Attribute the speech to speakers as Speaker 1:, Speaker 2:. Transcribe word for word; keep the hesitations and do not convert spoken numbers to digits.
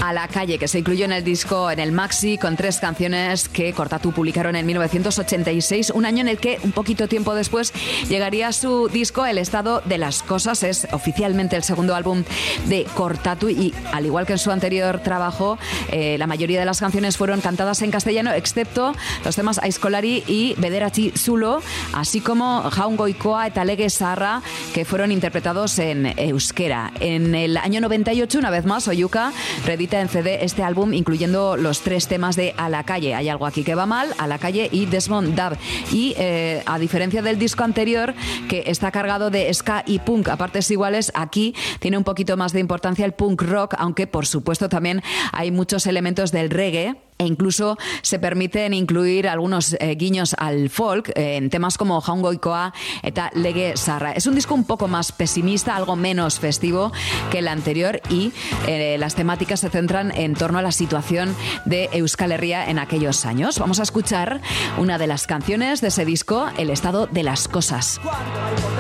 Speaker 1: A la calle, que se incluyó en el disco, en el maxi, con tres canciones que Kortatu publicaron en mil novecientos ochenta y seis, un año en el que, un poquito tiempo después, llegaría su disco El estado de las cosas. Es oficialmente el segundo álbum de Kortatu y, al igual que en su anterior trabajo, eh, la mayoría de las canciones fueron cantadas en castellano, excepto los temas Aizkolari y Bederatzi Zulo, así como Jaun Goikoa eta Lege Zaharra, que fueron interpretados en euskera. En el año noventa y ocho, una vez más, Oyuka reedita en C D este álbum, incluyendo los tres temas de A la calle. Hay algo aquí que va mal, A la calle y Desmond Dab. Y eh, a diferencia del disco anterior, que está cargado de ska y punk a partes iguales, aquí tiene un poquito más de importancia el punk rock, aunque por supuesto también hay muchos elementos del reggae. E incluso se permiten incluir algunos eh, guiños al folk eh, en temas como Jaun Goikoa eta Lege Zaharra. Es un disco un poco más pesimista, algo menos festivo que el anterior, y eh, las temáticas se centran en torno a la situación de Euskal Herria en aquellos años. Vamos a escuchar una de las canciones de ese disco, El estado de las cosas.